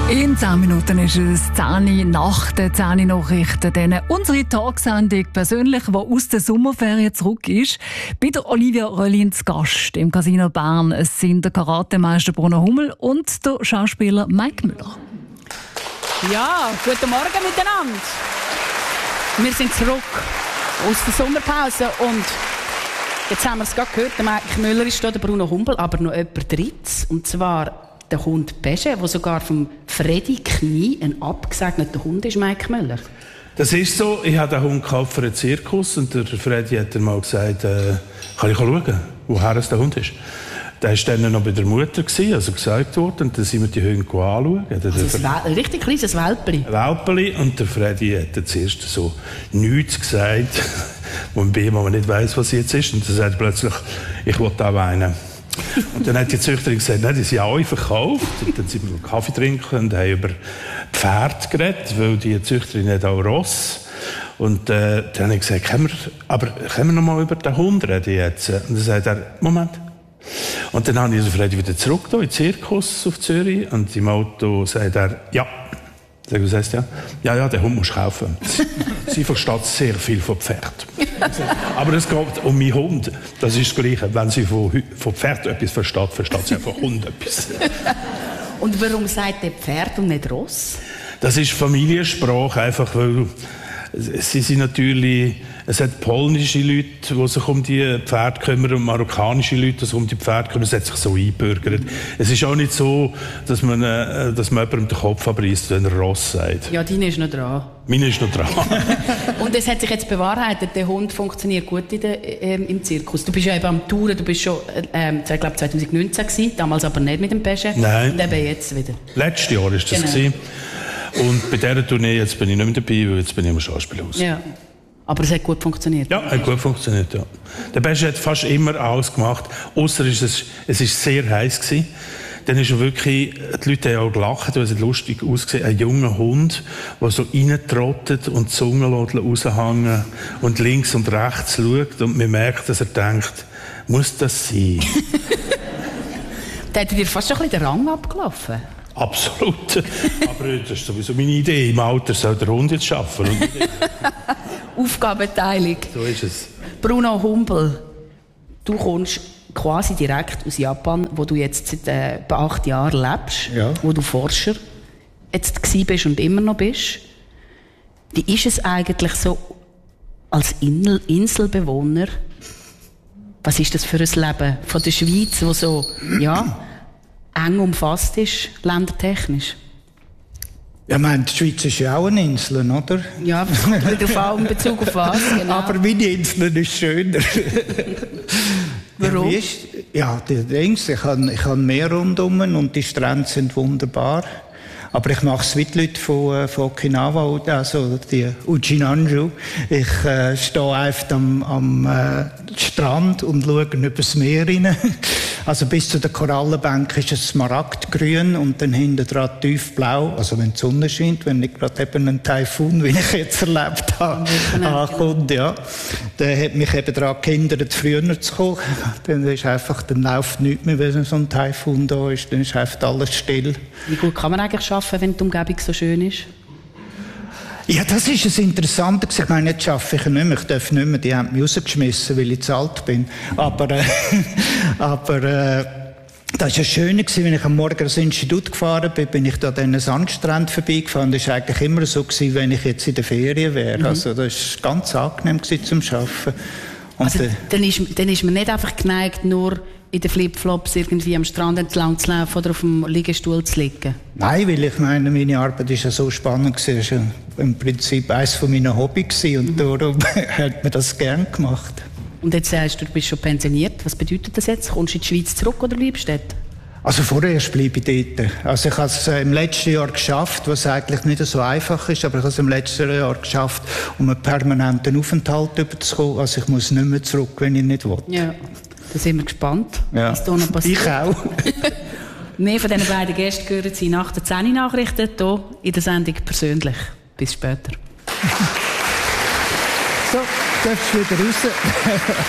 In 10 Minuten ist es 10 nach den 10 Nachrichten. Dann unsere Tagsendung persönlich, die aus der Sommerferien zurück ist. Bei der Olivia Röllin zu Gast im Casino Bern. Es sind der Karatemeister Bruno Hummel und der Schauspieler Mike Müller. Ja, guten Morgen miteinander. Wir sind zurück aus der Sommerpause und jetzt haben wir es gerade gehört, der Mike Müller ist da, der Bruno Hummel, aber noch jemand drittes, und zwar der Hund Pesche, der sogar vom Freddy Knie ein abgesegneter Hund ist, Mike Müller. Das ist so. Ich habe den Hund gekauft für einen Zirkus und der Freddy hat mal gesagt, kann ich schauen, woher es der Hund ist. Der war dann noch bei der Mutter, also gesagt worden, und dann sind wir die Hunde anschauen. Also ein richtig kleines Welpeli. Ein Welpeli, und der Freddy hat dann zuerst so nichts gesagt, wo man nicht weiss, was jetzt ist. Und dann sagt er plötzlich, ich will auch weinen. Und dann hat die Züchterin gesagt, nein, die sind alle verkauft. Und dann sind wir Kaffee trinken und haben über Pferde geredet, weil die Züchterin hat auch Ross. Und dann habe ich gesagt, können wir noch mal über den Hund reden jetzt? Und dann sagt er, Moment. Und dann habe ich den Freddy wieder zurück in den Zirkus auf Zürich, und im Auto sagt er, ja. Sag, was heisst ja? Ja, den Hund musst du kaufen. Sie versteht sehr viel von Pferd. Aber es geht um meinen Hund. Das ist das Gleiche. Wenn sie von Pferd etwas versteht, versteht sie auch von Hund etwas. Und warum sagt der Pferd und nicht Ross? Das ist Familiensprache, einfach weil sie sind natürlich, es hat polnische Leute, die sich um die Pferde kümmern, und marokkanische Leute, die sich um die Pferde kümmern. Es hat sich so eingebürgert. Es ist auch nicht so, dass man jemandem den Kopf abreißt, wenn er Ross sagt. Ja, deine ist noch dran. Meine ist noch dran. Und es hat sich jetzt bewahrheitet, der Hund funktioniert gut im Zirkus. Du bist ja eben am Touren, du bist schon, ich glaube 2019 gewesen, damals aber nicht mit dem Pesche. Nein. Und eben jetzt wieder. Letztes Jahr war das. Genau. Und bei dieser Tournee jetzt bin ich nicht mehr dabei, weil jetzt bin ich im Schauspielhaus. Ja. Aber es hat gut funktioniert. Ja, hat gut funktioniert, ja. Der Pesche hat fast immer alles gemacht, ausser es war sehr heiß gewesen. Dann ist er wirklich, die Leute haben auch gelacht, weil es lustig ausgesehen, ein junger Hund, der so reintrottet und die Zunge raushängen und links und rechts schaut, und man merkt, dass er denkt, muss das sein? Da hat dir fast schon ein bisschen den Rang abgelaufen. Absolut. Aber das ist sowieso meine Idee. Im Alter soll der Hund jetzt arbeiten. Aufgabenteilung. So ist es. Bruno Hummel, du kommst quasi direkt aus Japan, wo du jetzt seit 8 Jahren lebst, ja. Wo du Forscher jetzt bist und immer noch bist. Wie ist es eigentlich so als Inselbewohner? Was ist das für ein Leben von der Schweiz, wo so, ja, eng umfasst ist, ländertechnisch? Ja, ich meine, die Schweiz ist ja auch eine Insel, oder? Ja, wieder in Bezug auf was, genau. Aber meine Insel ist schöner. Warum? Ja, ich habe Meer rundum und die Strände sind wunderbar. Aber ich mache es wie die Leute von Okinawa, also die Ujinanju. Ich stehe einfach am Strand und schaue übers Meer rein. Also bis zu der Korallenbank ist es smaragdgrün und dann hinten dran tiefblau. Also wenn die Sonne scheint, wenn nicht gerade eben ein Taifun, wie ich jetzt erlebt habe, ankommt, ja. Der hat mich eben daran gehindert, früher zu kommen. Dann läuft nichts mehr, wenn so ein Taifun da ist. Dann ist einfach alles still. Wie gut kann man eigentlich arbeiten, wenn die Umgebung so schön ist? Ja, das ist das Interessante. Ich meine, jetzt arbeite ich nicht mehr. Ich darf nicht mehr. Die haben mich rausgeschmissen, weil ich zu alt bin. Aber das war ja schön, wenn ich am Morgen ins Institut gefahren bin, bin ich da an diesen Sandstrand vorbeigefahren. Das war eigentlich immer so, wenn ich jetzt in der Ferien wäre. Mhm. Also das war ganz angenehm zum Arbeiten. Und also, dann ist man nicht einfach geneigt, nur in den Flipflops irgendwie am Strand entlang zu laufen oder auf dem Liegestuhl zu liegen? Nein, weil ich meine Arbeit ist ja so spannend gewesen. Das war ja im Prinzip eines meiner Hobbys und darum hat man das gern gemacht. Und jetzt sagst du, du bist schon pensioniert. Was bedeutet das jetzt? Kommst du in die Schweiz zurück oder bleibst du dort? Also vorerst bleibe ich dort. Also ich habe es im letzten Jahr geschafft, was eigentlich nicht so einfach ist, aber ich habe es im letzten Jahr geschafft, um einen permanenten Aufenthalt überzukommen. Also ich muss nicht mehr zurück, wenn ich nicht will. Ja, da sind wir gespannt, ja. Was da noch passiert. Ich auch. Mehr von diesen beiden Gästen hören Sie nach den 10 Nachrichten hier in der Sendung persönlich. Bis später. So, darfst du wieder raus.